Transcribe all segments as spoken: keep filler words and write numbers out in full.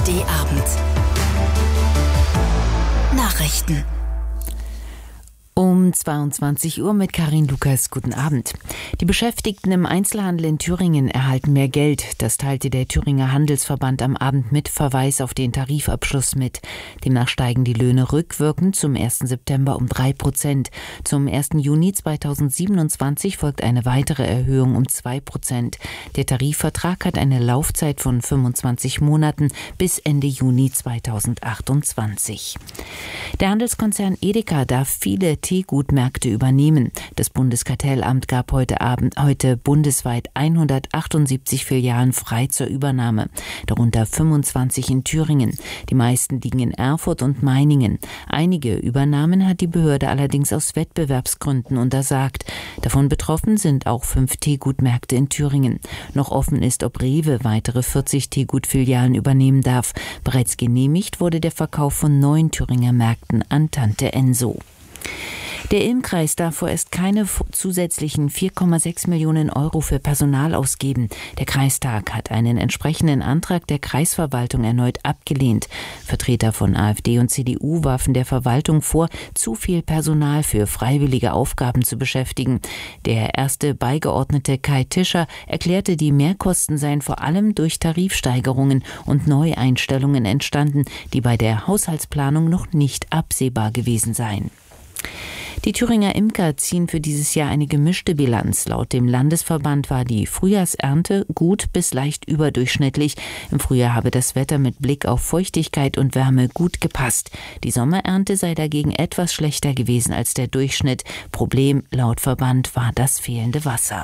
D-Abend. Nachrichten. Um zweiundzwanzig Uhr mit Karin Lukas. Guten Abend. Die Beschäftigten im Einzelhandel in Thüringen erhalten mehr Geld. Das teilte der Thüringer Handelsverband am Abend mit Verweis auf den Tarifabschluss mit. Demnach steigen die Löhne rückwirkend zum ersten September um drei Prozent. Zum ersten Juni zweitausendsiebenundzwanzig folgt eine weitere Erhöhung um zwei Prozent. Der Tarifvertrag hat eine Laufzeit von fünfundzwanzig Monaten bis Ende Juni zweitausendachtundzwanzig. Der Handelskonzern Edeka darf viele Teegutmärkte übernehmen. Das Bundeskartellamt gab heute Abend, heute bundesweit hundertachtundsiebzig Filialen frei zur Übernahme, darunter fünfundzwanzig in Thüringen. Die meisten liegen in Erfurt und Meiningen. Einige Übernahmen hat die Behörde allerdings aus Wettbewerbsgründen untersagt. Davon betroffen sind auch fünf Teegutmärkte in Thüringen. Noch offen ist, ob Rewe weitere vierzig Teegutfilialen übernehmen darf. Bereits genehmigt wurde der Verkauf von neun Thüringer Märkten an Tante Enso. Der Ilm-Kreis darf vorerst keine zusätzlichen vier Komma sechs Millionen Euro für Personal ausgeben. Der Kreistag hat einen entsprechenden Antrag der Kreisverwaltung erneut abgelehnt. Vertreter von AfD und C D U warfen der Verwaltung vor, zu viel Personal für freiwillige Aufgaben zu beschäftigen. Der erste Beigeordnete Kai Tischer erklärte, die Mehrkosten seien vor allem durch Tarifsteigerungen und Neueinstellungen entstanden, die bei der Haushaltsplanung noch nicht absehbar gewesen seien. Die Thüringer Imker ziehen für dieses Jahr eine gemischte Bilanz. Laut dem Landesverband war die Frühjahrsernte gut bis leicht überdurchschnittlich. Im Frühjahr habe das Wetter mit Blick auf Feuchtigkeit und Wärme gut gepasst. Die Sommerernte sei dagegen etwas schlechter gewesen als der Durchschnitt. Problem laut Verband war das fehlende Wasser.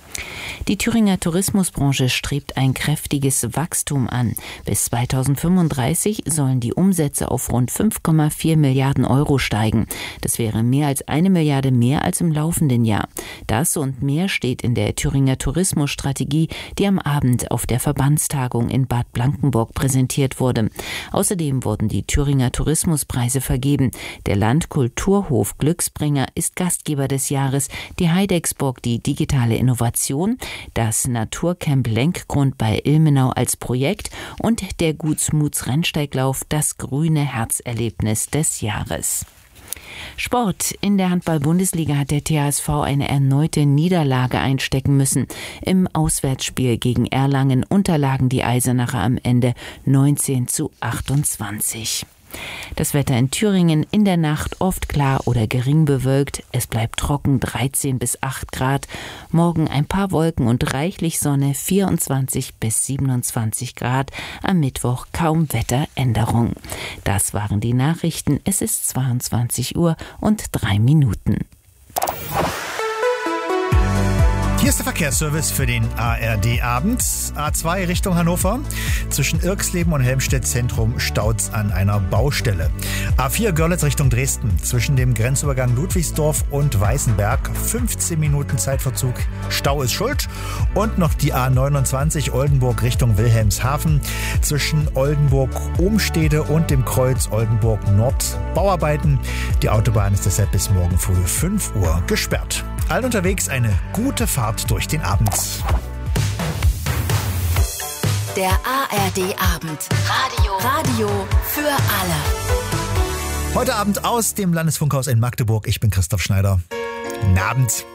Die Thüringer Tourismusbranche strebt ein kräftiges Wachstum an. Bis zweitausendfünfunddreißig sollen die Umsätze auf rund fünf Komma vier Milliarden Euro steigen. Das wäre mehr als eine Milliarde mehr als im laufenden Jahr. Das und mehr steht in der Thüringer Tourismusstrategie, die am Abend auf der Verbandstagung in Bad Blankenburg präsentiert wurde. Außerdem wurden die Thüringer Tourismuspreise vergeben. Der Landkulturhof Glücksbringer ist Gastgeber des Jahres, die Heidexburg die digitale Innovation, das Naturcamp Lenkgrund bei Ilmenau als Projekt und der Gutsmuts Rennsteiglauf das grüne Herzerlebnis des Jahres. Sport. In der Handball-Bundesliga hat der T H S V eine erneute Niederlage einstecken müssen. Im Auswärtsspiel gegen Erlangen unterlagen die Eisenacher am Ende neunzehn zu achtundzwanzig. Das Wetter in Thüringen in der Nacht oft klar oder gering bewölkt. Es bleibt trocken, dreizehn bis acht Grad. Morgen ein paar Wolken und reichlich Sonne, vierundzwanzig bis siebenundzwanzig Grad. Am Mittwoch kaum Wetteränderung. Das waren die Nachrichten. Es ist zweiundzwanzig Uhr und drei Minuten. Hier ist der Verkehrsservice für den A R D-Abend. A zwei Richtung Hannover. Zwischen Irxleben und Helmstedt Zentrum staut's an einer Baustelle. A vier Görlitz Richtung Dresden. Zwischen dem Grenzübergang Ludwigsdorf und Weißenberg. fünfzehn Minuten Zeitverzug. Stau ist schuld. Und noch die A neunundzwanzig Oldenburg Richtung Wilhelmshaven. Zwischen Oldenburg-Umstede und dem Kreuz Oldenburg-Nord. Bauarbeiten. Die Autobahn ist deshalb bis morgen früh fünf Uhr gesperrt. Allen unterwegs eine gute Fahrt durch den Abend. Der A R D-Abend. Radio. Radio für alle. Heute Abend aus dem Landesfunkhaus in Magdeburg. Ich bin Christoph Schneider. Guten Abend.